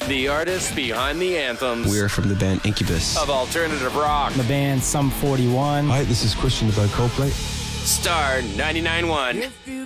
The artists behind the anthems We're from the band Incubus. of alternative rock. The band Sum 41. Hi, this is Christian about Coldplay. Star 99.1.